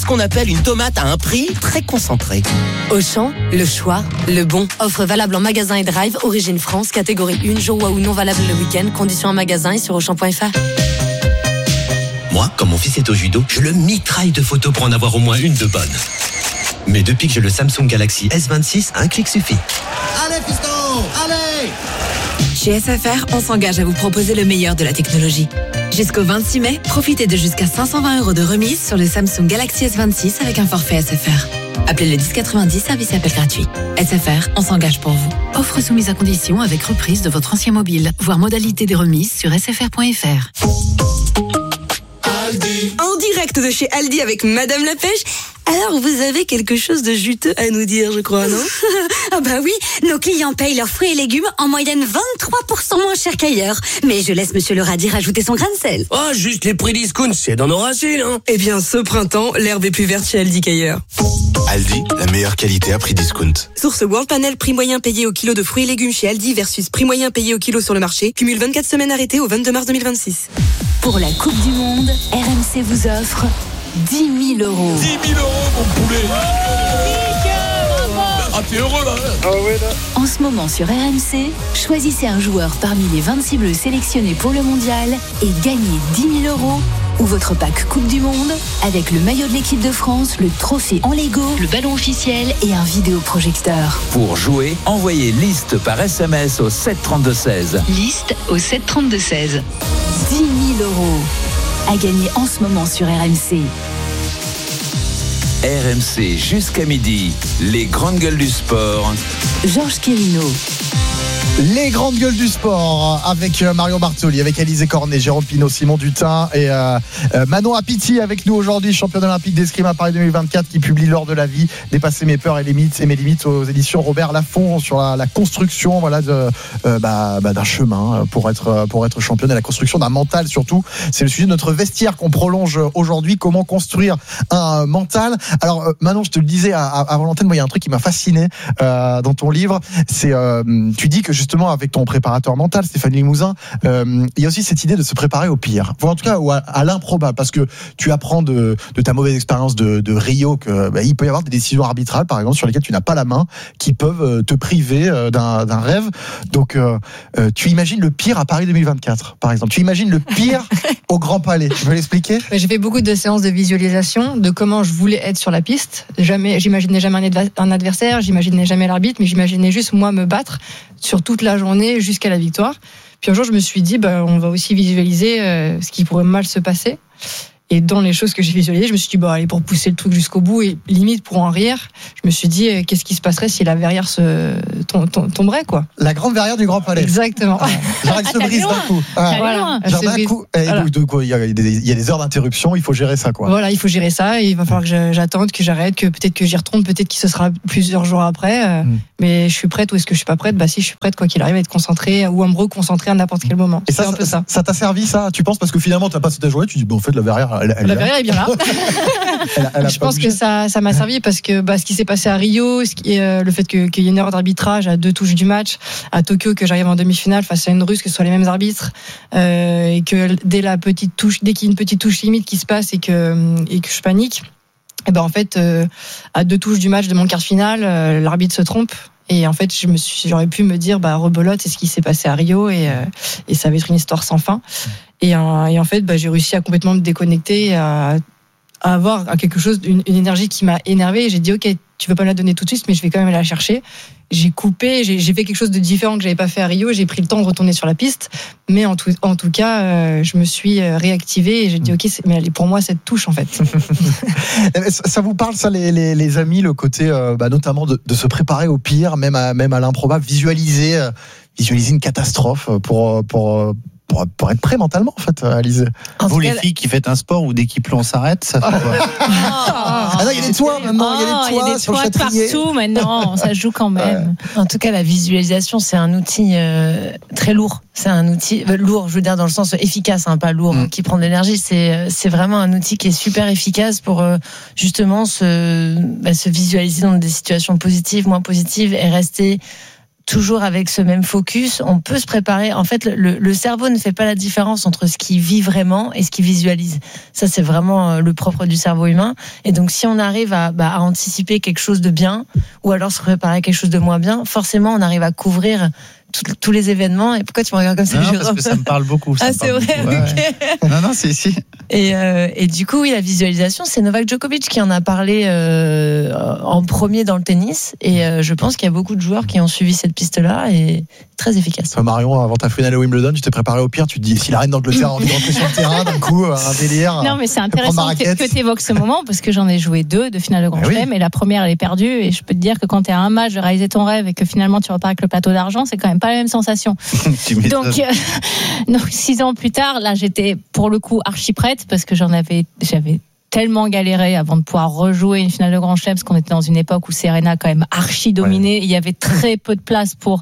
qu'on appelle une tomate à un prix très concentré. Auchan, le choix, le bon. Offre valable en magasin et drive, origine France, catégorie 1, jour ou non valable le week-end, conditions en magasin et sur Auchan.fr. Moi, quand mon fils est au judo, je le mitraille de photos pour en avoir au moins une de bonne. Mais depuis que j'ai le Samsung Galaxy S26, un clic suffit. Allez, fiston, allez! Chez SFR, on s'engage à vous proposer le meilleur de la technologie. Jusqu'au 26 mai, profitez de jusqu'à 520 € de remise sur le Samsung Galaxy S26 avec un forfait SFR. Appelez le 1090, service et appel gratuit. SFR, on s'engage pour vous. Offre soumise à condition avec reprise de votre ancien mobile. Voir modalité des remises sur sfr.fr. En direct de chez Aldi avec Madame la Pêche. Alors, vous avez quelque chose de juteux à nous dire, je crois, non? Ah bah oui, nos clients payent leurs fruits et légumes en moyenne 23% moins cher qu'ailleurs. Mais je laisse Monsieur le radis rajouter son grain de sel. Oh, juste les prix discount, c'est dans nos racines, hein. Eh bien, ce printemps, l'herbe est plus verte chez Aldi qu'ailleurs. Aldi, la meilleure qualité à prix discount. Source World Panel, prix moyen payé au kilo de fruits et légumes chez Aldi versus prix moyen payé au kilo sur le marché. Cumule 24 semaines arrêtées au 22 mars 2026. Pour la Coupe du Monde, RMC vous offre 10 000 €. 10 000 €, mon poulet. Ah, t'es heureux, là. Ah ouais, là. En ce moment sur RMC, choisissez un joueur parmi les 26 bleus sélectionnés pour le mondial et gagnez 10 000 € ou votre pack Coupe du Monde avec le maillot de l'équipe de France, le trophée en Lego, le ballon officiel et un vidéoprojecteur. Pour jouer, envoyez liste par SMS au 732-16. Liste au 732-16. 10 000 € à gagner en ce moment sur RMC. RMC jusqu'à midi, les grandes gueules du sport. Georges Quirino. Les grandes gueules du sport avec Marion Bartoli, avec Alizé Cornet, Jérôme Pinault, Simon Dutin et Manon Apiti avec nous aujourd'hui, championne olympique d'escrime à Paris 2024 qui publie L'or de la vie, dépasser mes peurs et mes limites aux éditions Robert Laffont sur la construction d'un chemin pour être championne et la construction d'un mental surtout. C'est le sujet de notre vestiaire qu'on prolonge aujourd'hui, comment construire un mental. Alors Manon, je te le disais avant l'antenne, moi il y a un truc qui m'a fasciné dans ton livre, c'est tu dis que justement avec ton préparateur mental Stéphane Limousin, il y a aussi cette idée de se préparer au pire, ou en tout cas à l'improbable, parce que tu apprends de ta mauvaise expérience de Rio que il peut y avoir des décisions arbitrales par exemple sur lesquelles tu n'as pas la main qui peuvent te priver d'un rêve. Donc tu imagines le pire à Paris 2024 par exemple, tu imagines le pire au Grand Palais. Tu veux l'expliquer? J'ai fait beaucoup de séances de visualisation de comment je voulais être sur la piste. J'imaginais jamais un adversaire, j'imaginais jamais l'arbitre, mais j'imaginais juste moi me battre sur toute la journée jusqu'à la victoire. Puis un jour je me suis dit on va aussi visualiser ce qui pourrait mal se passer. Et dans les choses que j'ai visualisées, je me suis dit allez, pour pousser le truc jusqu'au bout et limite pour en rire, je me suis dit qu'est-ce qui se passerait si la verrière tomberait quoi. La grande verrière du Grand Palais. Exactement. Genre elle se brise d'un coup. Voilà. Genre d'un coup. Il y a des heures d'interruption, il faut gérer ça quoi. Voilà, il faut gérer ça. Et il va falloir que j'attende, que j'arrête, que peut-être que j'y retourne, peut-être que ce sera plusieurs jours après. Mais je suis prête ou est-ce que je suis pas prête? Si je suis prête, quoi qu'il arrive, à être concentrée ou à me reconcentrer à n'importe quel moment. Et c'est un peu ça. Ça t'a servi ça? Tu penses parce que finalement t'as passé ta journée, tu dis en fait la verrière. La verrière est bien là. Je pense que ça m'a servi parce que ce qui s'est passé à Rio, le fait qu'il y ait une erreur d'arbitrage à 2 touches du match, à Tokyo que j'arrive en demi-finale face à une Russe, que ce soit les mêmes arbitres, et que dès qu'il y a une petite touche limite qui se passe et que je panique, et en fait à 2 touches du match de mon quart de finale, l'arbitre se trompe. Et en fait, j'aurais pu me dire, rebelote, c'est ce qui s'est passé à Rio et ça va être une histoire sans fin. Et en fait, j'ai réussi à complètement me déconnecter, à avoir quelque chose, une énergie qui m'a énervée. Et j'ai dit, ok, tu veux pas me la donner tout de suite, mais je vais quand même la chercher. J'ai coupé, j'ai fait quelque chose de différent que j'avais pas fait à Rio. J'ai pris le temps de retourner sur la piste, mais en tout cas, je me suis réactivée et j'ai dit, ok, mais elle est pour moi cette touche en fait. Ça vous parle ça, les amis, le côté notamment de se préparer au pire, même à l'improbable, visualiser une catastrophe pour être prêt mentalement en fait, Alizé. Vous les filles qui faites un sport où dès qu'il pleut on s'arrête, ça fait quoi? Non, il y a des toits maintenant, il y a des toits sur le Châtrier. Partout maintenant, ça joue quand même. En tout cas, la visualisation, c'est un outil très lourd. C'est un outil lourd, je veux dire dans le sens efficace, pas lourd, qui prend de l'énergie. C'est vraiment un outil qui est super efficace pour justement se visualiser dans des situations positives, moins positives et rester toujours avec ce même focus, on peut se préparer. En fait, le cerveau ne fait pas la différence entre ce qu'il vit vraiment et ce qu'il visualise. Ça, c'est vraiment le propre du cerveau humain. Et donc, si on arrive à anticiper quelque chose de bien, ou alors se préparer à quelque chose de moins bien, forcément, on arrive à couvrir tous les événements. Et pourquoi tu me regardes comme ça, non, Jérôme ? Parce que ça me parle beaucoup. Ah, c'est vrai. Okay. Non, c'est ici. Et du coup, oui, la visualisation, c'est Novak Djokovic qui en a parlé en premier dans le tennis. Et je pense qu'il y a beaucoup de joueurs qui ont suivi cette piste-là et très efficace. Toi, Marion, avant ta finale à Wimbledon, tu t'es préparé au pire. Tu te dis, si la reine d'Angleterre a envie de rentrer sur le terrain, d'un coup, un délire. Non, mais c'est intéressant que tu évoques ce moment parce que j'en ai joué 2 de finale de Grand Chelem et la première, elle est perdue. Et je peux te dire que quand tu es à un match de réaliser ton rêve et que finalement tu repars avec le plateau d'argent, c'est quand même pas la même sensation. Donc 6 ans plus tard, là, j'étais pour le coup archi prête parce que j'avais tellement galéré avant de pouvoir rejouer une finale de Grand Chelem parce qu'on était dans une époque où Serena quand même archi dominée. Il y avait très peu de place pour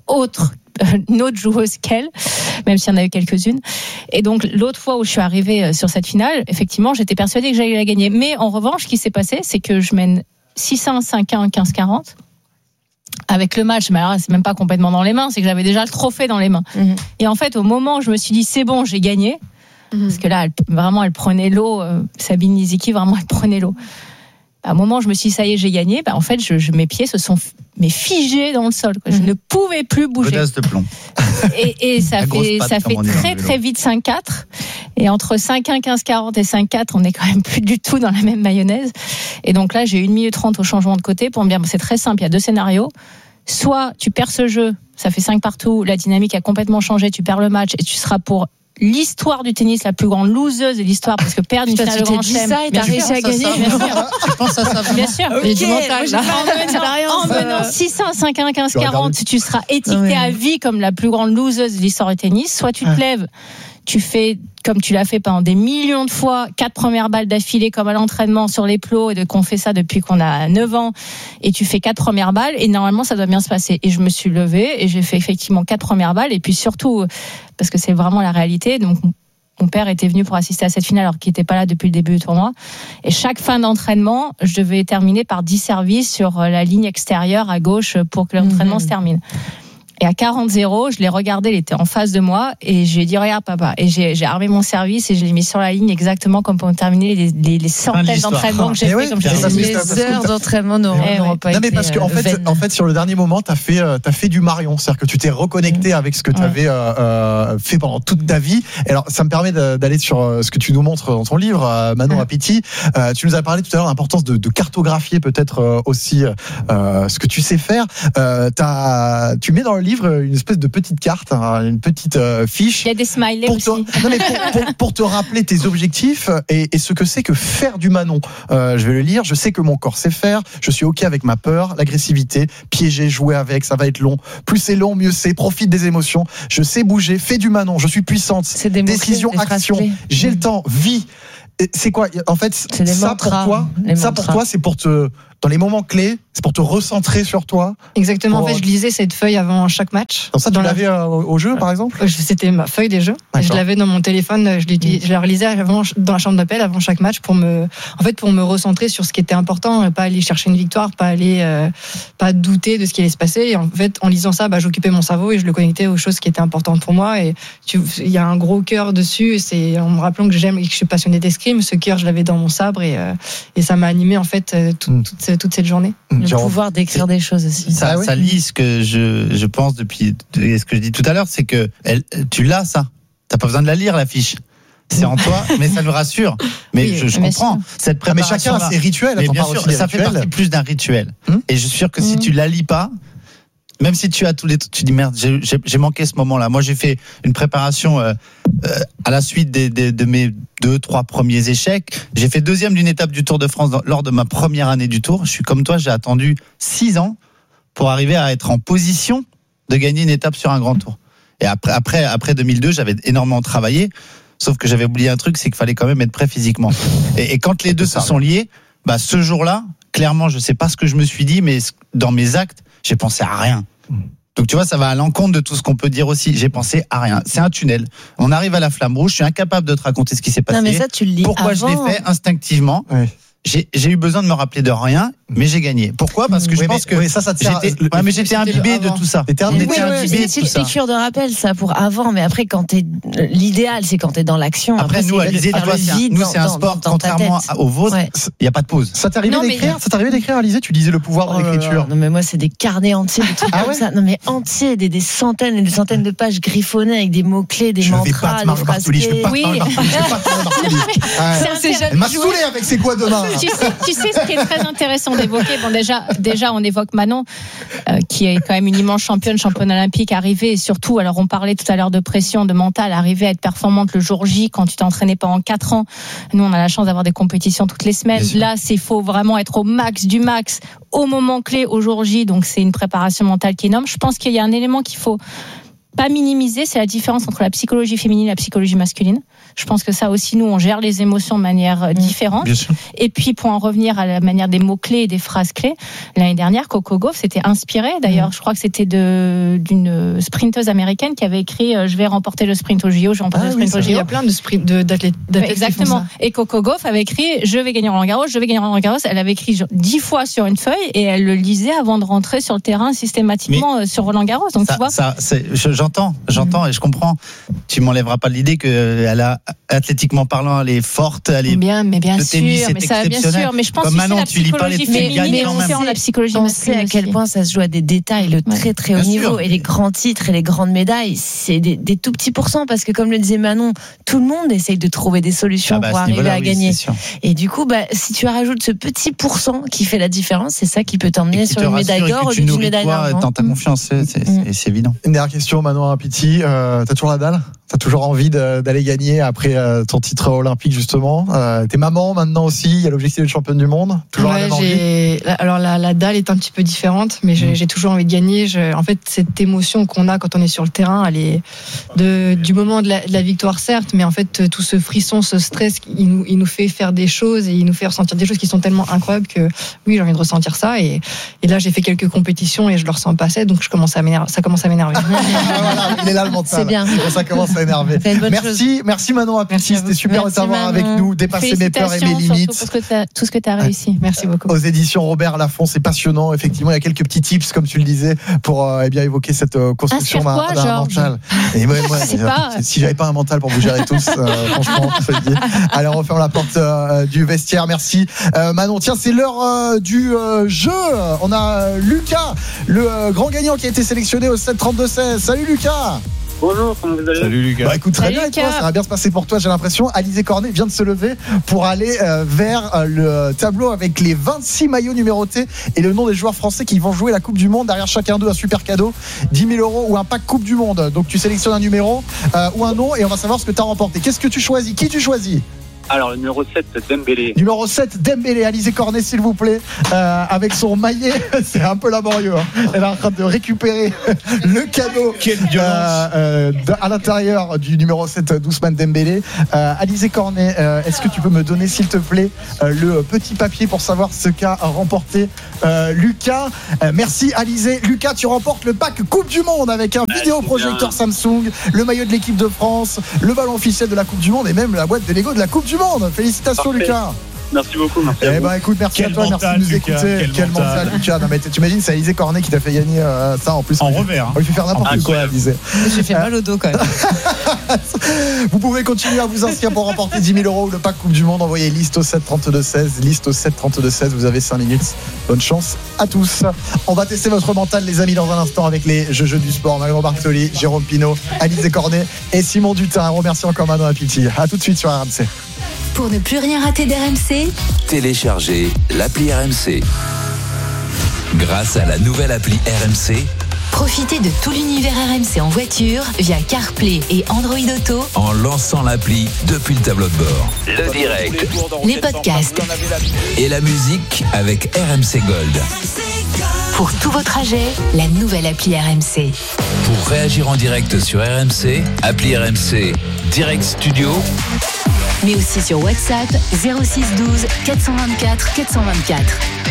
une autre joueuse qu'elle, même s'il y en a eu quelques-unes. Et donc, l'autre fois où je suis arrivée sur cette finale, effectivement, j'étais persuadée que j'allais la gagner. Mais en revanche, ce qui s'est passé, c'est que je mène 6-1, 5-1, 15-40. Avec le match, mais alors c'est même pas complètement dans les mains, c'est que j'avais déjà le trophée dans les mains. Mmh. Et en fait, au moment où je me suis dit, c'est bon, j'ai gagné, parce que là, elle prenait l'eau, Sabine Lisicki, vraiment, elle prenait l'eau. À un moment, je me suis dit, ça y est, j'ai gagné. En fait, mes pieds se sont figés dans le sol. Je ne pouvais plus bouger. Godasse de plomb. Et ça fait très, très vite 5-4. Et entre 5-1, 15-40 et 5-4, on n'est quand même plus du tout dans la même mayonnaise. Et donc là, j'ai 1 minute 30 au changement de côté pour me dire, c'est très simple, il y a 2 scénarios. Soit tu perds ce jeu, ça fait 5 partout, la dynamique a complètement changé, tu perds le match et tu seras pour l'histoire du tennis la plus grande loseuse de l'histoire parce que perdre une finale de Grand Chelem, t'as réussi à gagner. Tu penses à ça bien sûr. Okay. Du mental, en menant 6-1, 5-1, 15-40, tu seras étiquetée à vie comme la plus grande loseuse de l'histoire du tennis. Soit tu te lèves, tu fais comme tu l'as fait pendant des millions de fois, 4 premières balles d'affilée comme à l'entraînement sur les plots et qu'on fait ça depuis qu'on a 9 ans et tu fais 4 premières balles et normalement ça doit bien se passer. Et je me suis levée et j'ai fait effectivement 4 premières balles et puis surtout parce que c'est vraiment la réalité. Donc mon père était venu pour assister à cette finale alors qu'il n'était pas là depuis le début du tournoi. Et chaque fin d'entraînement, je devais terminer par 10 services sur la ligne extérieure à gauche pour que l'entraînement se termine. Et à 40-0, je l'ai regardé, il était en face de moi et j'ai dit regarde papa. Et j'ai armé mon service et je l'ai mis sur la ligne exactement comme pour terminer les centaines d'entraînements que j'ai fait. Comme les heures d'entraînement n'auront pas été. Non mais parce qu'en fait sur le dernier moment t'as fait du Marion, c'est-à-dire que tu t'es reconnecté avec ce que tu avais fait pendant toute ta vie. Et alors ça me permet d'aller sur ce que tu nous montres dans ton livre, Manon Apiti. Tu nous as parlé tout à l'heure de l'importance de cartographier peut-être aussi ce que tu sais faire. Tu mets dans le livre une espèce de petite carte, une petite fiche. Il y a des smileys aussi. Pour te rappeler tes objectifs et ce que c'est que faire du Manon. Je vais le lire. Je sais que mon corps sait faire. Je suis OK avec ma peur, l'agressivité, piéger, jouer avec. Ça va être long. Plus c'est long, mieux c'est. Profite des émotions. Je sais bouger. Fais du Manon. Je suis puissante. C'est des décision, action. J'ai le temps. Vie. C'est quoi en fait ça pour toi c'est pour te dans les moments clés, c'est pour te recentrer sur toi. Exactement. En fait, je lisais cette feuille avant chaque match. Comme ça, tu l'avais au jeu, par exemple. C'était ma feuille des jeux. Je l'avais dans mon téléphone. Je la relisais avant, dans la chambre d'appel avant chaque match pour me recentrer sur ce qui était important, pas aller chercher une victoire, pas douter de ce qui allait se passer. Et en fait, en lisant ça, j'occupais mon cerveau et je le connectais aux choses qui étaient importantes pour moi. Et il y a un gros cœur dessus. Et c'est en me rappelant que j'aime et que je suis passionnée d'escrime. Ce cœur, je l'avais dans mon sabre et ça m'a animé en fait toute cette journée. Le pouvoir d'écrire des choses aussi. Ça lie ce que je pense depuis ce que je dis tout à l'heure, c'est que tu l'as ça. T'as pas besoin de la lire la fiche. C'est en toi, mais ça nous rassure. Mais oui, je comprends cette préparation. Mais chacun a ses rituels. Mais bien sûr, ça fait partie plus d'un rituel. Et je suis sûr que si tu la lis pas, même si tu as tous les, tu dis merde, j'ai manqué ce moment-là. Moi, j'ai fait une préparation à la suite de mes 2-3 premiers échecs. J'ai fait 2e d'une étape du Tour de France lors de ma première année du Tour. Je suis comme toi, j'ai attendu 6 ans pour arriver à être en position de gagner une étape sur un grand tour. Et après 2002, j'avais énormément travaillé. Sauf que j'avais oublié un truc, c'est qu'il fallait quand même être prêt physiquement. Et quand les deux se sont liés, ce jour-là, clairement, je sais pas ce que je me suis dit, mais dans mes actes, j'ai pensé à rien. Donc tu vois, ça va à l'encontre de tout ce qu'on peut dire aussi. J'ai pensé à rien. C'est un tunnel. On arrive à la flamme rouge. Je suis incapable de te raconter ce qui s'est passé. Non, mais ça, tu le lis pourquoi avant. Je l'ai fait instinctivement. Oui. J'ai eu besoin de me rappeler de rien. mais j'ai gagné. Pourquoi ? Parce que je pense que j'étais imbibé de tout ça. C'est une piqûre de rappel, ça, pour avant, mais après, l'idéal, c'est quand t'es dans l'action. Après, nous, Alizé, nous, c'est un sport, contrairement au vôtre, il n'y a pas de pause. Ça t'arrivait d'écrire, Alizé? Tu disais le pouvoir de l'écriture. Non, mais moi, c'est des carnets entiers, des trucs comme ça. Non, mais entiers, des centaines et des centaines de pages griffonnées avec des mots-clés, des mantras, des phrases clés. Oui. Elle m'a saoulé avec ses quoi demain. Tu sais ce qui est très intéressant d'évoquer. Bon, déjà, on évoque Manon, qui est quand même une immense championne olympique, arrivée, et surtout, alors on parlait tout à l'heure de pression, de mental, arriver à être performante le jour J quand tu t'es entraîné pendant 4 ans. Nous, on a la chance d'avoir des compétitions toutes les semaines. Là, il faut vraiment être au max du max, au moment clé, au jour J. Donc, c'est une préparation mentale qui est énorme. Je pense qu'il y a un élément qu'il faut pas minimiser, c'est la différence entre la psychologie féminine et la psychologie masculine. Je pense que ça aussi, nous, on gère les émotions de manière différente. Et puis, pour en revenir à la manière des mots-clés et des phrases-clés, l'année dernière, Coco Gauff s'était inspirée. D'ailleurs, je crois que c'était d'une sprinteuse américaine qui avait écrit « Je vais remporter le sprint au JO, je vais remporter le sprint au JO ». Il y a plein d'athlètes. Exactement. Et Coco Gauff avait écrit « Je vais gagner Roland-Garros, je vais gagner Roland-Garros ». Elle avait écrit 10 fois sur une feuille et elle le lisait avant de rentrer sur le terrain systématiquement sur Roland-Garros. Donc, tu vois. J'entends et je comprends. Tu m'enlèveras pas l'idée qu'elle a, athlétiquement parlant, elle est forte, elle est bien sûr, mais je pense comme Manon, tu lis pas les féminines quand même. La psychologie on sait à quel point ça se joue à des détails, le très très haut niveau, et les grands titres et les grandes médailles, c'est des tout petits pourcents, parce que comme le disait Manon, tout le monde essaye de trouver des solutions pour arriver à gagner. Et du du coup, si tu rajoutes ce petit pourcent qui fait la différence, c'est ça qui peut t'emmener sur une médaille d'or ou une médaille d'argent. Dans ta confiance, c'est évident. Une dernière question, Manon Rapiti. T'as toujours la dalle? T'as toujours envie d'aller gagner après ton titre olympique, justement? T'es maman maintenant aussi, il y a l'objectif de championne du monde. Toujours la même envie? Alors la dalle est un petit peu différente, mais j'ai toujours envie de gagner. En fait, cette émotion qu'on a quand on est sur le terrain, elle est du moment de la victoire, certes, mais en fait, tout ce frisson, ce stress, il nous fait faire des choses et il nous fait ressentir des choses qui sont tellement incroyables que oui, j'ai envie de ressentir ça. Et là, j'ai fait quelques compétitions et je le ressens passer, donc ça commence à m'énerver. Voilà, il est là le mental. C'est bien. Ça commence à énerver. Merci Manon Rapiti, c'était super de t'avoir avec nous, dépasser mes peurs et mes limites. Tout ce que tu as réussi. Merci beaucoup. Aux éditions Robert Laffont, c'est passionnant. Effectivement, il y a quelques petits tips, comme tu le disais, pour évoquer cette construction d'un mental. Et moi, si j'avais pas un mental pour vous gérer tous, franchement, je te le dis. Allez, on referme la porte du vestiaire. Merci Manon. Tiens, c'est l'heure du jeu. On a Lucas, le grand gagnant qui a été sélectionné au 7-32-16. Salut Lucas. Bonjour, comment vous allez? Salut Lucas. Écoute, très bien, et toi, ça va bien se passer pour toi, j'ai l'impression. Alizé Cornet vient de se lever pour aller vers le tableau avec les 26 maillots numérotés et le nom des joueurs français qui vont jouer la Coupe du Monde. Derrière chacun d'eux, un super cadeau, 10 000 € ou un pack Coupe du Monde. Donc tu sélectionnes un numéro ou un nom et on va savoir ce que tu as remporté. Qu'est-ce que tu choisis? Qui tu choisis? Alors, le numéro 7, Dembélé. Numéro 7, Dembélé. Alizé Cornet, s'il vous plaît, avec son maillet. C'est un peu laborieux. Elle est en train de récupérer le cadeau à l'intérieur du numéro 7 d'Ousmane Dembélé. Alizé Cornet, est-ce que tu peux me donner, s'il te plaît, le petit papier pour savoir ce qu'a remporté Lucas? Merci Alizé. Lucas, tu remportes le pack Coupe du Monde avec un vidéoprojecteur Samsung, le maillot de l'équipe de France, le ballon officiel de la Coupe du Monde et même la boîte de Lego de la Coupe du Monde. Félicitations. Parfait. Lucas. Merci beaucoup. Écoute, merci à toi, merci de nous écouter. Quel mental, Lucas. Non, mais tu imagines, c'est Alizé Cornet qui t'a fait gagner ça en plus. En revers. On lui fait faire n'importe quoi, Alizé. J'ai fait mal au dos quand même. Vous pouvez continuer à vous inscrire pour remporter 10 000 € ou le pack Coupe du Monde. Envoyez liste au 7-32-16. Liste au 7-32-16. Vous avez 5 minutes. Bonne chance à tous. On va tester votre mental, les amis, dans un instant avec les jeux du sport. Marion Bartoli, Jérôme Pinault, Alizé Cornet et Simon Dutin. Un remercie encore Manon Rapiti. À tout de suite sur RMC. Pour ne plus rien rater d'RMC, téléchargez l'appli RMC. Grâce à la nouvelle appli RMC, profitez de tout l'univers RMC en voiture via CarPlay et Android Auto en lançant l'appli depuis le tableau de bord. Le direct, les podcasts et la musique avec RMC Gold. Pour tous vos trajets, la nouvelle appli RMC. Pour réagir en direct sur RMC, appli RMC Direct Studio, mais aussi sur WhatsApp 06 12 424 424.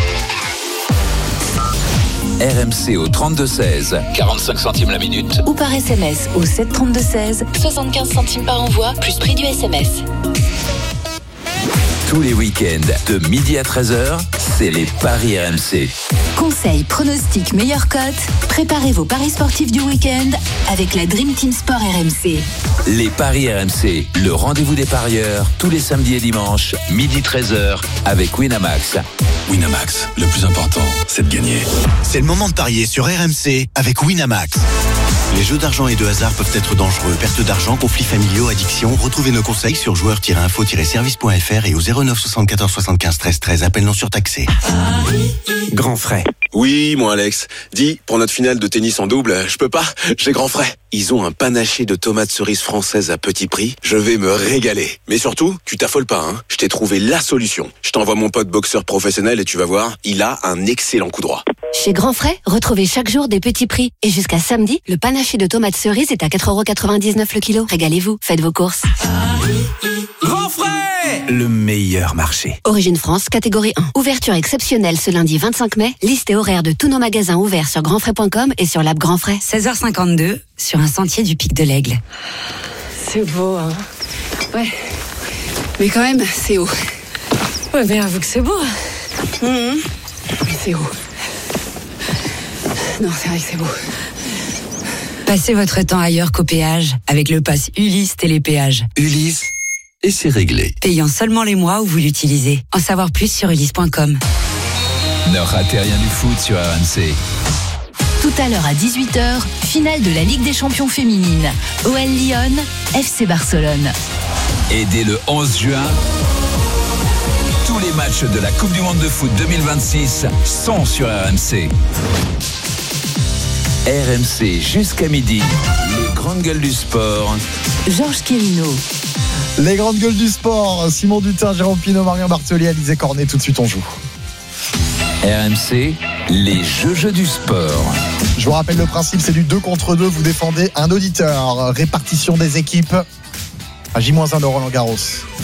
RMC au 32-16, 45 centimes la minute. Ou par SMS au 7-32-16, 75 centimes par envoi, plus prix du SMS. Tous les week-ends, de midi à 13h, c'est les paris RMC. Conseils, pronostics, meilleures cotes. Préparez vos paris sportifs du week-end avec la Dream Team Sport RMC. Les paris RMC, le rendez-vous des parieurs, tous les samedis et dimanches, 12h-13h, avec Winamax. Winamax, le plus important, c'est de gagner. C'est le moment de parier sur RMC avec Winamax. Les jeux d'argent et de hasard peuvent être dangereux. Perte d'argent, conflits familiaux, addiction. Retrouvez nos conseils sur joueurs-info-service.fr et au 09 74 75 13 13. Appel non surtaxé. Grand frais. Oui, moi Alex. Dis, pour notre finale de tennis en double, je peux pas, j'ai grand frais. Ils ont un panaché de tomates cerises françaises à petit prix. Je vais me régaler. Mais surtout, tu t'affoles pas, hein. Je t'ai trouvé la solution. Je t'envoie mon pote boxeur professionnel et tu vas voir, il a un excellent coup droit. Chez Grand Frais, retrouvez chaque jour des petits prix. Et jusqu'à samedi, le panaché de tomates cerises est à 4,99€ le kilo. Régalez-vous, faites vos courses. Grand frais, le meilleur marché. Origine France, catégorie 1. Ouverture exceptionnelle ce lundi 25 mai. Liste et horaire de tous nos magasins ouverts sur grandfrais.com et sur l'app Grand Frais. 16h52, sur un sentier du Pic de l'Aigle. C'est beau, hein. Ouais. Mais quand même, c'est haut. Ouais, mais avoue que c'est beau. Mais c'est haut. Non, c'est vrai que c'est beau. Passez votre temps ailleurs qu'au péage avec le pass Ulysse Télépéage. Ulysse, et c'est réglé. Payant seulement les mois où vous l'utilisez. En savoir plus sur ulysse.com. Ne ratez rien du foot sur RMC. Tout à l'heure à 18h, finale de la Ligue des Champions féminine. OL Lyon, FC Barcelone. Et dès le 11 juin, tous les matchs de la Coupe du Monde de foot 2026 sont sur RMC. RMC jusqu'à midi, les grandes gueules du sport. Georges Quérino. Les grandes gueules du sport, Simon Dutin, Jérôme Pinault, Marion Bartoli, Alizé Cornet. Tout de suite on joue. RMC, les jeux du sport. Je vous rappelle le principe, c'est du 2 contre 2. Vous défendez un auditeur. Répartition des équipes à J-1 de Roland Garros.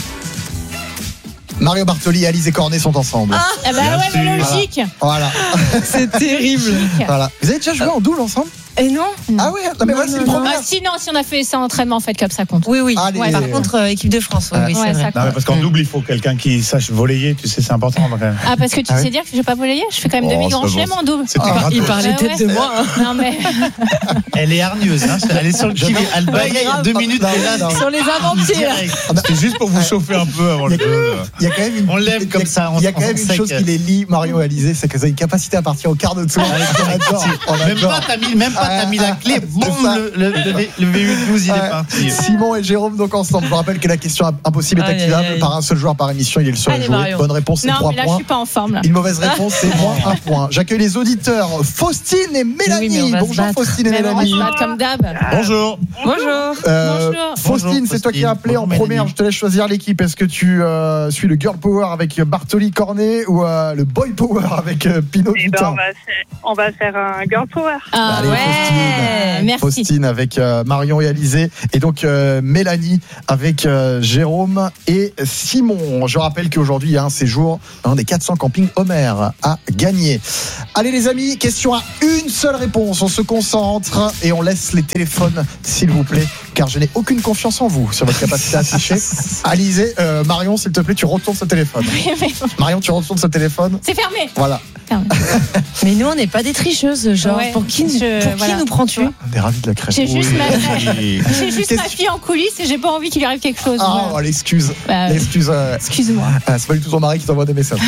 Mario Bartoli et Alizé Cornet sont ensemble. Ah bah ouais, mais logique. Voilà. C'est terrible. Voilà. Vous avez déjà joué en double ensemble? Et non. Ah ouais, non, mais voilà, c'est une première. Ah si, non, si on a fait ça en entraînement, en fait, comme ça compte. Oui, oui. Allez. Ouais, par contre, équipe de France, oui, c'est vrai. Non, parce qu'en double, il faut quelqu'un qui sache volley, tu sais, c'est important. Donc, ah, parce que tu sais dire que je vais pas voler, je fais quand même demi-grand chelem en double. Il parlait peut-être de moi. Non, mais. Elle est hargneuse, hein. Elle est sur le qui. Elle bagaille 2 minutes déjà. Sur les avant-pieds. C'est juste pour vous chauffer un peu avant le jeu. Il y a quand même une. On l'aime comme ça. Il y a quand même une chose qui les lie, Mario et Alizé, c'est qu'elles ont une capacité à partir au quart de tour. Même pas t'as mis la clé. Boum, le V8-12 il est parti. Simon et Jérôme donc ensemble. Je vous rappelle que la question impossible est activable par un seul joueur par émission. Il est le seul à jouer. Bonne réponse, c'est 3 points. Non, mais là je suis pas en forme là. Une mauvaise réponse, c'est moins 1 point. J'accueille les auditeurs Faustine et Mélanie. Bonjour Faustine et Mélanie. On va se battre comme d'hab. Bonjour. Bonjour. Faustine, c'est toi qui as appelé en première. Je te laisse choisir l'équipe. Est-ce que tu suis le girl power avec Bartoli Cornet ou le boy power avec Pinault Dutin? On va faire un girl power. Ah allez, ouais. Merci. Faustine avec Marion et Alizé et donc Mélanie avec Jérôme et Simon. Je rappelle qu'aujourd'hui il y a un séjour dans des 400 campings Homer à gagner. Allez les amis, question à une seule réponse. On se concentre et on laisse les téléphones s'il vous plaît, car je n'ai aucune confiance en vous sur votre capacité à afficher. Alizé, Marion s'il te plaît, tu retournes ce téléphone. Marion, tu retournes ce téléphone. C'est fermé. Voilà. Mais nous on n'est pas des tricheuses, genre pour qui nous prends-tu? On est ravis de la crème. J'ai juste ma fille en coulisses et j'ai pas envie qu'il lui arrive quelque chose. Oh l'excuse. Excuse-moi. C'est pas du tout ton mari qui t'envoie des messages.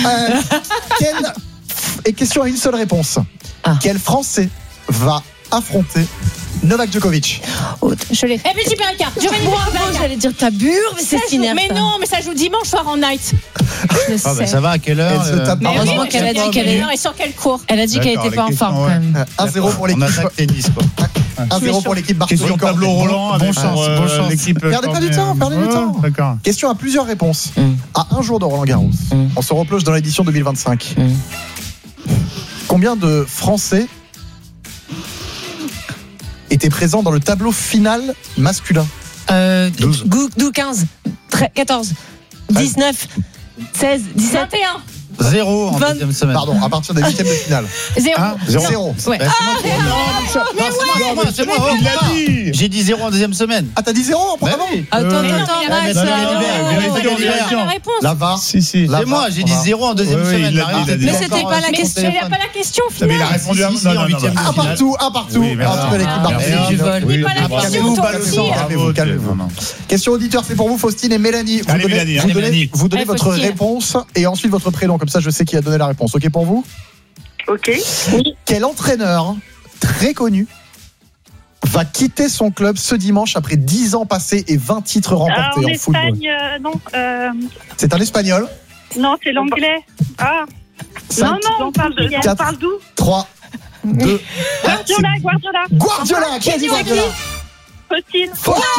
Et question à une seule réponse. Quel Français va affronter Novak Djokovic? Je l'ai. Eh ben j'ai bien un quart. J'allais dire Tabure, mais c'est Sinner. Mais non, mais ça joue dimanche soir en night. Je le sais. Ça va, à quelle heure? Heureusement qu'elle a dit qu'elle est et sur quel cours. Elle a dit qu'elle était pas en forme quand même. 1-0 pour l'équipe. On attaque tennis quoi. 1-0 pour l'équipe Bartoli. Question Pablo Roland. Bon chance. L'équipe. Perdez pas du temps. D'accord. Question à plusieurs réponses. À un jour de Roland Garros. On se replonge dans l'édition 2025. Combien de Français étaient présents dans le tableau final masculin? 12, 15, 14, 19, 16, 17, 21. 0 en deuxième semaine. Pardon, à partir des huitièmes de finale. 0. 0. Ouais. C'est moi. Il l'a dit. J'ai dit 0 en deuxième semaine. Ah, t'as dit 0 en première? Attends, La VAR. Si. C'est moi, j'ai dit 0 en deuxième semaine. Mais c'était pas la question. Mais il n'a pas la question finale. Mais il a répondu en huitième de finale. Un partout. Entre l'équipe Marseille. C'était pas la question, toi aussi. Calmez-vous. Question auditeur, c'est pour vous, Faustine et Mélanie. Vous donnez votre réponse et ensuite votre prénom. Comme ça, je sais qui a donné la réponse. OK pour vous? Ok. Quel entraîneur très connu va quitter son club ce dimanche après 10 ans passés et 20 titres remportés en football? C'est un Espagnol? Non, c'est l'anglais. Ah. 5, non, on parle d'où? 3, 2, Guardiola. Qui a dit Guardiola? Faustine.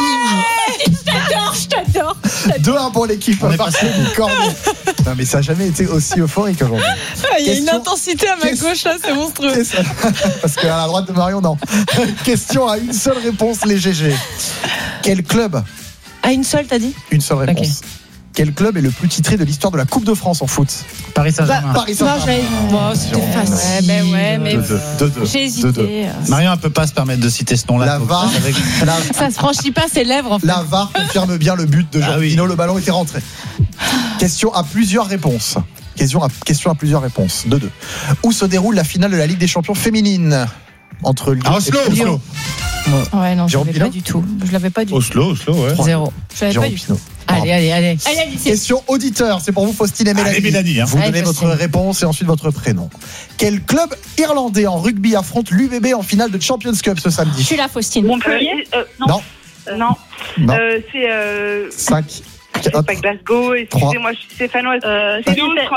Je t'adore. 2-1 pour l'équipe Marseille du Cornet. Non mais ça n'a jamais été aussi euphorique aujourd'hui. Il y a une intensité à ma gauche là, c'est monstrueux. Parce qu'à la droite de Marion, non. Question à une seule réponse, les GG. Quel club? À une seule, t'as dit? Une seule réponse. Okay. Quel club est le plus titré de l'histoire de la Coupe de France en foot? Paris Saint-Germain. Paris Saint-Germain. C'était facile. Mais j'ai hésité. Marion, elle peut pas se permettre de citer ce nom-là. La VAR. Ça se franchit pas ses lèvres. En fait. La VAR confirme bien le but de Jean Pino. Le ballon était rentré. Question à plusieurs réponses. Question à plusieurs réponses. 2-2. Où se déroule la finale de la Ligue des Champions féminines entre Lyon et Lyon? Ouais, non, je l'avais pas du tout. Oslo, ouais. 0. Je l'avais pas du tout. Allez. Question auditeur, c'est pour vous, Faustine et Mélanie. Vous donnez votre réponse et ensuite votre prénom. Quel club irlandais en rugby affronte l'UBB en finale de Champions Cup ce samedi? Je suis là, Faustine. Montpellier? Non. C'est 5. C'est pas Glasgow. Excusez-moi, je suis stéphanoise. C'est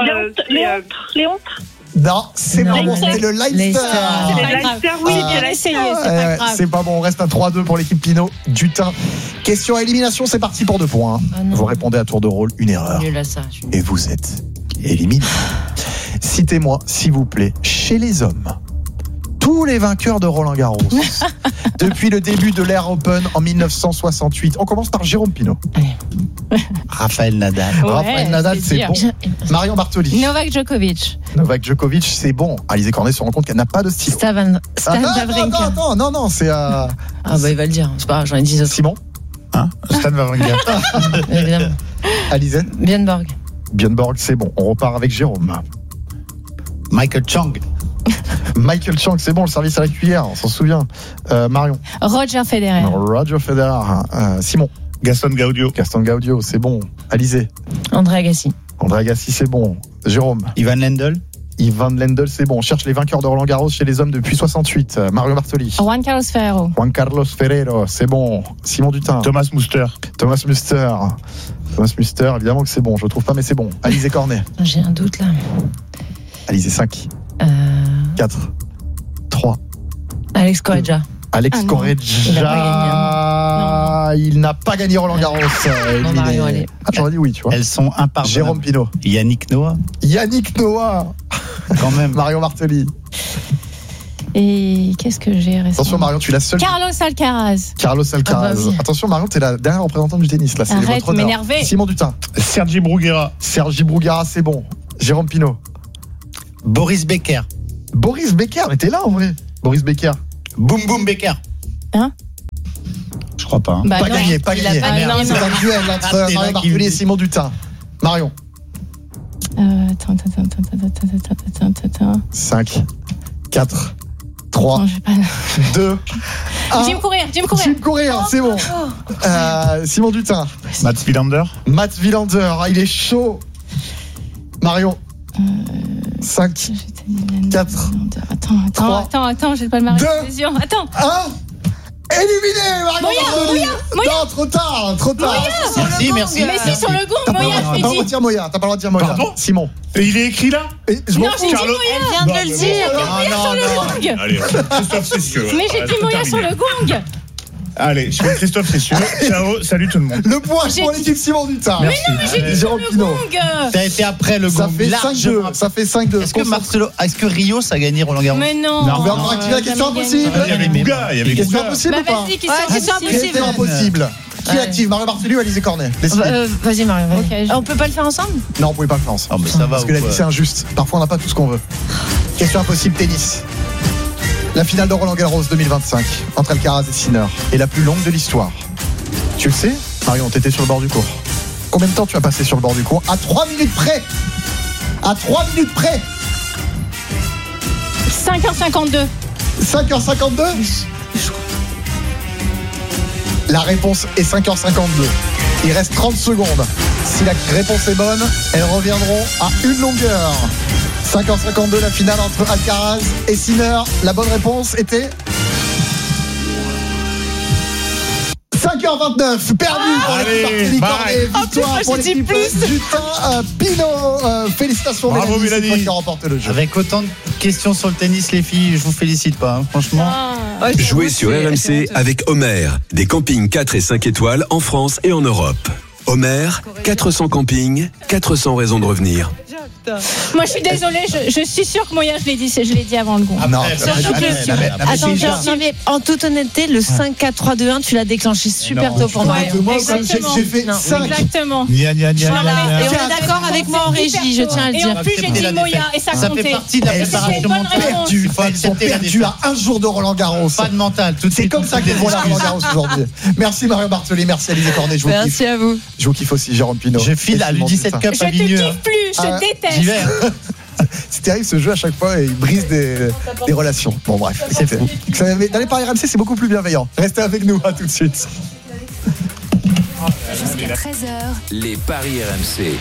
Léon. Non, c'est pas bon, c'était le Leicester. C'est le Leicester, oui, bien essayé, c'est pas grave. C'est pas bon, on reste à 3-2 pour l'équipe Pinot. Dutin. Question à élimination, c'est parti pour 2 points. Vous répondez à tour de rôle, une erreur. Et vous êtes éliminé. Citez-moi, s'il vous plaît, chez les hommes, tous les vainqueurs de Roland-Garros depuis le début de l'Air Open en 1968. On commence par Jérôme Pinot. Raphaël Nadal. Ouais, Raphaël Nadal, c'est bon. Marion Bartoli. Novak Djokovic, c'est bon. Alizé Cornet se rend compte qu'elle n'a pas de style. Stan Wawrinka. Non, c'est Ah bah il va le dire, c'est pas grave, j'en ai 10 autres. Simon. Stan Wawrinka. Évidemment. Alizé. Björn Borg, c'est bon. On repart avec Jérôme. Michael Chang, c'est bon, le service à la cuillère, on s'en souvient. Marion. Roger Federer. Simon. Gaston Gaudio, c'est bon. Alizé. André Agassi, c'est bon. Jérôme. Ivan Lendl, c'est bon. On cherche les vainqueurs de Roland-Garros chez les hommes depuis 68. Mario Bartoli. Juan Carlos Ferrero, c'est bon. Simon Dutin. Thomas Muster, évidemment que c'est bon. Je le trouve pas, mais c'est bon. Alizé Cornet. j'ai un doute là. Alizé 5. 4. 3. Alex Correggia. Il n'a pas gagné Roland-Garros. Mario, allez. J'aurais dit oui, tu vois. Elles sont impardonnables. Jérôme Pinot. Yannick Noah. Quand même. Marion Bartoli. Et qu'est-ce que j'ai récemment? Attention Marion, tu es la seule. Carlos Alcaraz. Oui. Attention Marion, tu es la dernière représentante du tennis là. Arrête de m'énerver. Simon Dutin. Sergi Bruguera, c'est bon. Jérôme Pinot. Boris Becker, mais t'es là en vrai. Boris Becker. Boum Becker. Je crois pas. Pas gagné. C'est un duel entre Marion Bartoli et Simon Dutin. Marion. Attends. 5, 4, 3, 2, 1. Jim Courier, c'est bon. Simon Dutin. Mats Wilander, il est chaud. Marion. 5, 4, Attends, j'ai pas le mariage. Attends. 1. Éliminé, Marion. Moya. Non, trop tard. Merci. Mais si, sur le gong, Moya, je l'ai dit. T'as pas le droit de dire Moya. Pardon. Simon. Et il est écrit là? Non, j'ai dit Moya. Elle vient de le dire. Sur le gong. Allez, Christophe, c'est sûr. Mais j'ai dit Moya sur le gong. Allez, je fais Christophe, c'est sûr. Ciao, salut tout le monde. Le point pour l'équipe Simon Dutin. Mais non, mais j'ai dit sur le gong. Ça a été après le gong. Ça fait 5-2. Est-ce que Rio, ça a gagné Roland-Garros? Mais non. On va encore activer la question impossible. Il y avait Bouga. Question impossible ou pas? Vas-y, question impossible. Qui active, Mario Bartoli ou Alizé Cornet? Vas-y Mario. Okay, on peut pas le faire ensemble? Non, on pouvait pas le faire ensemble. Oh, mais ça va, parce que la vie c'est injuste. Parfois on n'a pas tout ce qu'on veut. Question impossible tennis. La finale de Roland-Garros 2025 entre Alcaraz et Sinner est la plus longue de l'histoire. Tu le sais, Marion, t'étais sur le bord du court. Combien de temps tu as passé sur le bord du court? À 3 minutes près. À 3 minutes près. 5h52. 5h52. La réponse est 5h52. Il reste 30 secondes. Si la réponse est bonne, elles reviendront à une longueur. 5h52, la finale entre Alcaraz et Sinner. La bonne réponse était 5h29, perdu pour l'équipe Bartoli-Cornet. Victoire pour l'équipe du temps. Pinot, félicitations Mélanie, qui remporte le jeu. Avec autant de questions sur le tennis, les filles, je vous félicite pas, hein, franchement. Jouez sur RMC avec Homer, des campings 4 et 5 étoiles en France et en Europe. Homer, 400 campings, 400 raisons de revenir. Moi, je suis désolée, je suis sûre que Moya, je l'ai dit avant le gong. Ah non, attends, mais en toute honnêteté, le 5-4-3-2-1, tu l'as déclenché super tôt pour moi. J'ai fait 5. Exactement. Et on est d'accord avec moi en régie, je tiens à le dire. Et en plus, j'ai dit Moya et ça comptait. Ça fait partie de la préparation mentale. Elles sont perdues à un jour de Roland-Garros. Pas de mental. C'est comme ça qu'elles vont à Roland-Garros aujourd'hui. Merci Mario Bartoli, merci Alizé Cornet. Merci à vous. Je vous kiffe aussi, Jérôme Pinot. Je file à l'U17 Cup à Vigneux. Je te kiffe plus, je déteste. J'y vais. C'est terrible ce jeu à chaque fois et il brise des relations. Bon bref, dans les paris RMC c'est beaucoup plus bienveillant. Restez avec nous, à tout de suite. Jusqu'à 13h. Les paris RMC.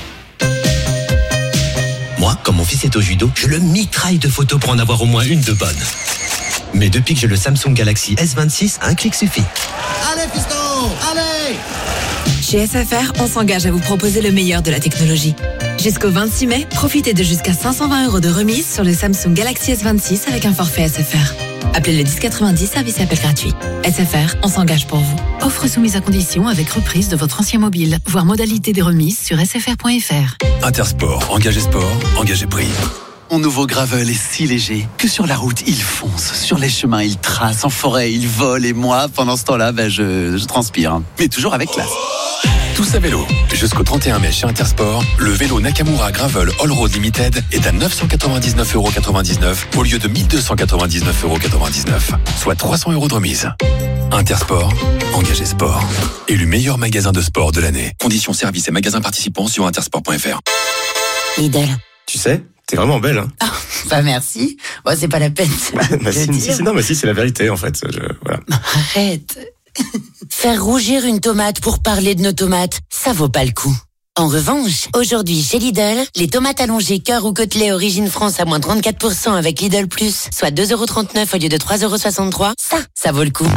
Moi, comme mon fils est au judo, je le mitraille de photos pour en avoir au moins une de bonne. Mais depuis que j'ai le Samsung Galaxy S26, un clic suffit. Allez fiston, allez! Chez SFR, on s'engage à vous proposer le meilleur de la technologie. Jusqu'au 26 mai, profitez de jusqu'à 520 € de remise sur le Samsung Galaxy S26 avec un forfait SFR. Appelez le 1090, service appel gratuit. SFR, on s'engage pour vous. Offre soumise à condition avec reprise de votre ancien mobile. Voir modalité des remises sur sfr.fr. Intersport, engagé sport, engagé prix. Mon nouveau Gravel est si léger que sur la route, il fonce. Sur les chemins, il trace. En forêt, il vole. Et moi, pendant ce temps-là, je transpire. Mais toujours avec classe. Tous à vélo. Jusqu'au 31 mai chez Intersport, le vélo Nakamura Gravel All Road Limited est à 999,99 € au lieu de 1299,99 €, soit 300 € de remise. Intersport, engagé sport. Élu meilleur magasin de sport de l'année. Conditions, services et magasins participants sur intersport.fr. Lidl. Tu sais, t'es vraiment belle, hein. Ah, bah merci. Bon, c'est pas la peine. Si, c'est la vérité, en fait. Voilà. Arrête. Faire rougir une tomate pour parler de nos tomates, ça vaut pas le coup. En revanche, aujourd'hui chez Lidl, les tomates allongées cœur ou côtelets origine France à moins 34% avec Lidl Plus, soit 2,39 € au lieu de 3,63 €, ça vaut le coup.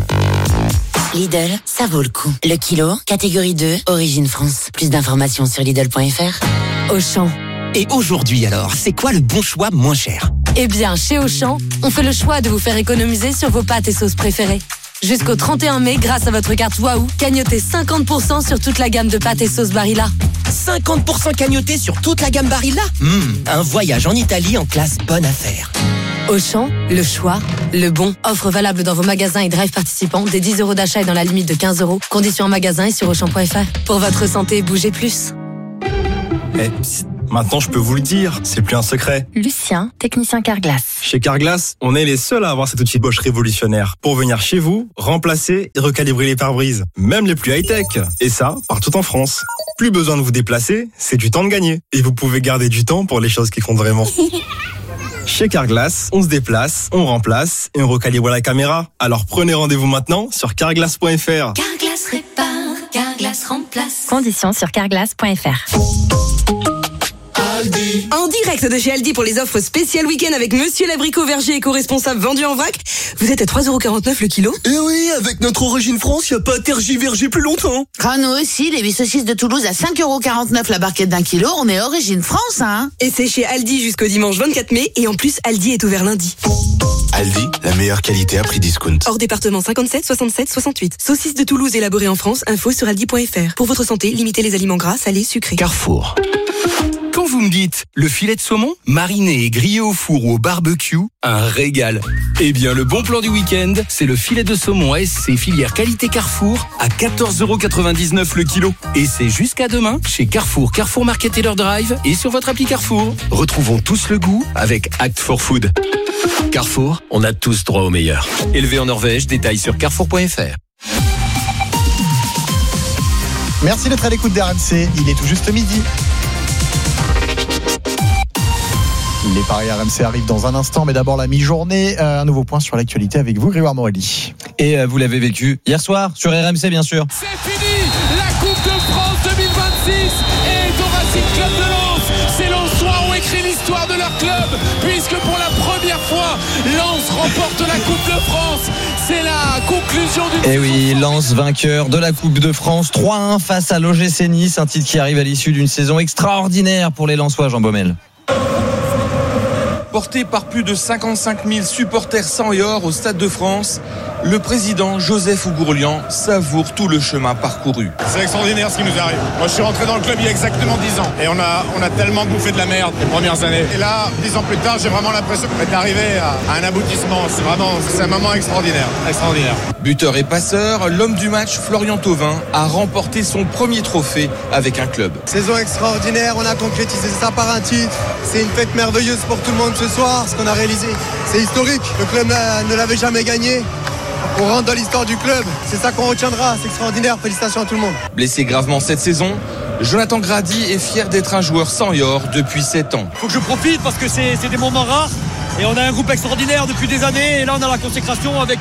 Lidl, ça vaut le coup. Le kilo, catégorie 2, origine France. Plus d'informations sur Lidl.fr. Auchan. Et aujourd'hui alors, c'est quoi le bon choix moins cher? Eh bien, chez Auchan, on fait le choix de vous faire économiser sur vos pâtes et sauces préférées. Jusqu'au 31 mai, grâce à votre carte Waouh, cagnotez 50% sur toute la gamme de pâtes et sauces Barilla. 50% cagnoté sur toute la gamme Barilla? Un voyage en Italie en classe bonne affaire. Auchan, le choix, le bon. Offre valable dans vos magasins et drive participants. Des 10 € d'achat et dans la limite de 15 €. Conditions en magasin et sur Auchan.fr. Pour votre santé, bougez plus. Maintenant, je peux vous le dire, c'est plus un secret. Lucien, technicien Carglass. Chez Carglass, on est les seuls à avoir cet outil Bosch révolutionnaire pour venir chez vous, remplacer et recalibrer les pare-brises, même les plus high-tech. Et ça, partout en France. Plus besoin de vous déplacer, c'est du temps de gagner. Et vous pouvez garder du temps pour les choses qui comptent vraiment. Chez Carglass, on se déplace, on remplace et on recalibre la caméra. Alors prenez rendez-vous maintenant sur carglass.fr. Carglass répare, Carglass remplace. Conditions sur carglass.fr. En direct de chez Aldi pour les offres spéciales week-end avec Monsieur Labricot, verger éco-responsable vendu en vrac. Vous êtes à 3,49 € le kilo. Eh oui, avec notre origine France, y a pas à tergiverger plus longtemps. Nous aussi, les 8 saucisses de Toulouse à 5,49 € la barquette d'1 kilo. On est origine France, hein. Et c'est chez Aldi jusqu'au dimanche 24 mai. Et en plus, Aldi est ouvert lundi. Aldi, la meilleure qualité à prix discount. Hors département 57, 67, 68. Saucisses de Toulouse élaborées en France. Info sur aldi.fr. Pour votre santé, limitez les aliments gras, salés, sucrés. Carrefour. Quand vous me dites, le filet de saumon, mariné et grillé au four ou au barbecue, un régal. Eh bien, le bon plan du week-end, c'est le filet de saumon ASC filière qualité Carrefour à 14,99€ le kilo. Et c'est jusqu'à demain chez Carrefour, Carrefour Market Taylor Drive et sur votre appli Carrefour. Retrouvons tous le goût avec Act for Food. Carrefour, on a tous droit au meilleur. Élevé en Norvège, détails sur carrefour.fr. Merci d'être à l'écoute d'RMC, il est tout juste midi. Les paris RMC arrivent dans un instant, mais d'abord la mi-journée. Un nouveau point sur l'actualité avec vous, Grégoire Morelli. Et vous l'avez vécu hier soir sur RMC, bien sûr. C'est fini, la Coupe de France 2026 est au Racing Club de Lens. Ces Lensois ont écrit l'histoire de leur club, puisque pour la première fois, Lens remporte la Coupe de France. C'est la conclusion d'une... Et oui, Lens vainqueur de la Coupe de France, 3-1 face à l'OGC Nice, un titre qui arrive à l'issue d'une saison extraordinaire pour les Lensois, Jean Baumel. Porté par plus de 55 000 supporters sang et or au Stade de France, le président Joseph Ougourlian savoure tout le chemin parcouru. C'est extraordinaire ce qui nous arrive. Moi je suis rentré dans le club il y a exactement 10 ans et on a tellement bouffé de la merde les premières années. Et là, 10 ans plus tard, j'ai vraiment l'impression d'être arrivé à un aboutissement. C'est un moment extraordinaire. Buteur et passeur, l'homme du match Florian Thauvin a remporté son premier trophée avec un club. Saison extraordinaire, on a concrétisé ça par un titre. C'est une fête merveilleuse pour tout le monde ce soir, ce qu'on a réalisé. C'est historique, le club ne l'avait jamais gagné. On rentre dans l'histoire du club, c'est ça qu'on retiendra, c'est extraordinaire, félicitations à tout le monde. Blessé gravement cette saison, Jonathan Grady est fier d'être un joueur sang et or depuis 7 ans. Il faut que je profite parce que c'est des moments rares et on a un groupe extraordinaire depuis des années et là on a la consécration avec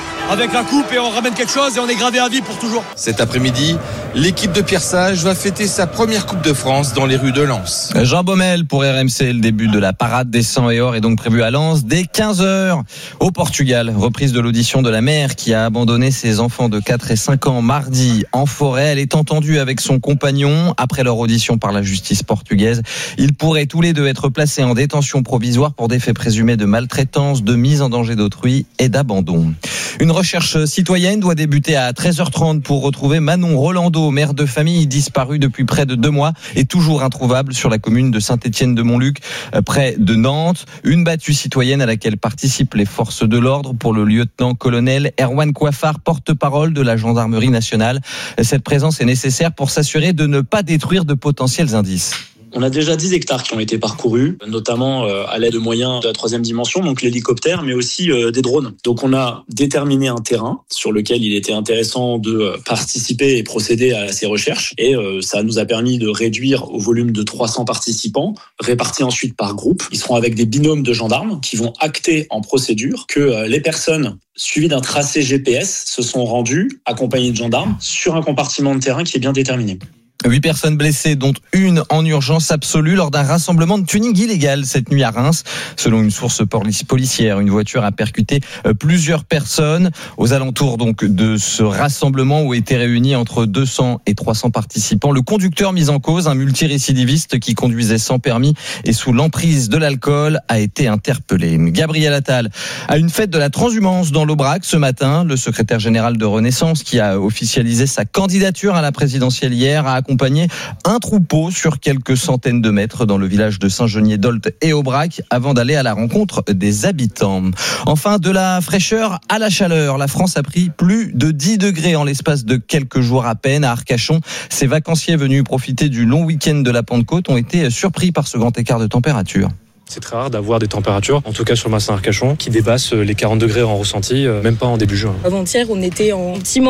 la coupe et on ramène quelque chose et on est gravé à vie pour toujours. Cet après-midi, l'équipe de Pierre Sage va fêter sa première Coupe de France dans les rues de Lens. Jean Baumel pour RMC, le début de la parade des 100 et or est donc prévu à Lens dès 15h. Au Portugal, reprise de l'audition de la mère qui a abandonné ses enfants de 4 et 5 ans mardi en forêt. Elle est entendue avec son compagnon après leur audition par la justice portugaise. Ils pourraient tous les deux être placés en détention provisoire pour des faits présumés de maltraitance, de mise en danger d'autrui et d'abandon. Une recherche citoyenne doit débuter à 13h30 pour retrouver Manon Rolando, mère de famille disparue depuis près de 2 mois et toujours introuvable sur la commune de Saint-Étienne-de-Montluc, près de Nantes. Une battue citoyenne à laquelle participent les forces de l'ordre pour le lieutenant-colonel Erwan Coiffard, porte-parole de la gendarmerie nationale. Cette présence est nécessaire pour s'assurer de ne pas détruire de potentiels indices. On a déjà 10 hectares qui ont été parcourus, notamment à l'aide de moyens de la 3e dimension, donc l'hélicoptère, mais aussi des drones. Donc on a déterminé un terrain sur lequel il était intéressant de participer et procéder à ces recherches. Et ça nous a permis de réduire au volume de 300 participants, répartis ensuite par groupe. Ils seront avec des binômes de gendarmes qui vont acter en procédure que les personnes suivies d'un tracé GPS se sont rendues, accompagnées de gendarmes, sur un compartiment de terrain qui est bien déterminé. 8 personnes blessées, dont une en urgence absolue lors d'un rassemblement de tuning illégal cette nuit à Reims. Selon une source policière, une voiture a percuté plusieurs personnes aux alentours donc de ce rassemblement où étaient réunis entre 200 et 300 participants. Le conducteur mis en cause, un multirécidiviste qui conduisait sans permis et sous l'emprise de l'alcool, a été interpellé. Gabriel Attal a une fête de la transhumance dans l'Aubrac ce matin. Le secrétaire général de Renaissance, qui a officialisé sa candidature à la présidentielle hier, a accompagné un troupeau sur quelques centaines de mètres dans le village de Saint-Genier-d'Olt et Aubrac avant d'aller à la rencontre des habitants. Enfin, de la fraîcheur à la chaleur. La France a pris plus de 10 degrés en l'espace de quelques jours à peine à Arcachon. Ces vacanciers venus profiter du long week-end de la Pentecôte ont été surpris par ce grand écart de température. C'est très rare d'avoir des températures, en tout cas sur le bassin Arcachon, qui dépassent les 40 degrés en ressenti, même pas en début juin. Avant-hier, on était en petit